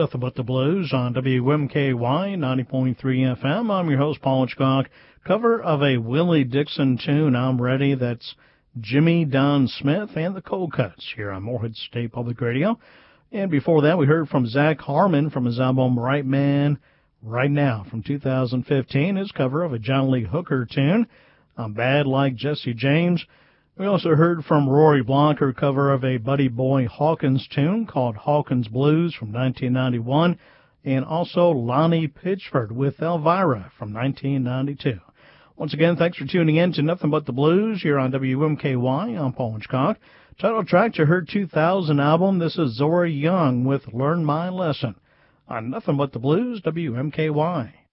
Nothing But the Blues on WMKY 90.3 FM. I'm your host, Paul Hitchcock. Cover of a Willie Dixon tune, I'm Ready. That's Jimmy Don Smith and the Cold Cuts here on Morehead State Public Radio. And before that, we heard from Zach Harmon from his album Right Man, Right Now from 2015, his cover of a John Lee Hooker tune, I'm Bad Like Jesse James. We also heard from Rory Blanc, her cover of a Buddy Boy Hawkins tune called Hawkins Blues from 1991, and also Lonnie Pitchford with Elvira from 1992. Once again, thanks for tuning in to Nothing But the Blues here on WMKY. I'm Paul Hitchcock. Title track to her 2000 album, this is Zora Young with Learn My Lesson on Nothing But the Blues, WMKY.